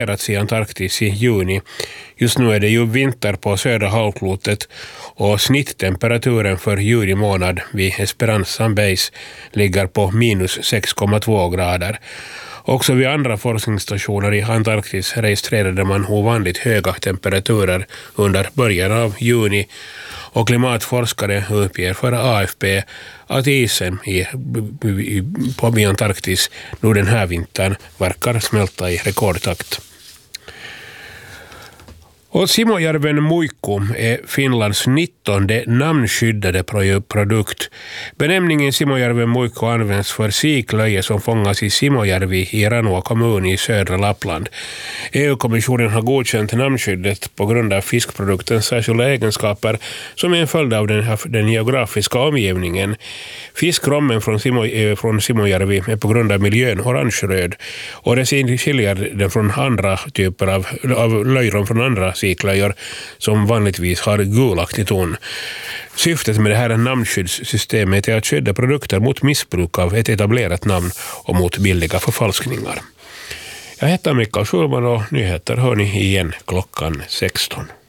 i Antarktis i juni. Just nu är det ju vinter på södra halvklotet och snitttemperaturen för juni månad vid Esperanza Base ligger på minus 6,2 grader. Också vid andra forskningsstationer i Antarktis registrerade man ovanligt höga temperaturer under början av juni och klimatforskare uppger för AFP att isen på Antarktis nu den här vintern verkar smälta i rekordtakt. Och Simojärven Muikku är Finlands 19:e namnskyddade produkt. Benämningen Simojärven Muikku används för siklöje som fångas i Simojärvi i Ranua kommun i södra Lappland. EU-kommissionen har godkänt namnskyddet på grund av fiskproduktens särskilda egenskaper som är en följd av den geografiska omgivningen. Fiskrommen från Simojärvi är på grund av miljön orange-röd och det skiljer den från andra typer av löjrom från andra siklöjor som vanligtvis har gulaktig ton. Syftet med det här namnskyddssystemet är att skydda produkter mot missbruk av ett etablerat namn och mot billiga förfalskningar. Jag heter Mikael Schulman och nyheter hör ni igen klockan 16.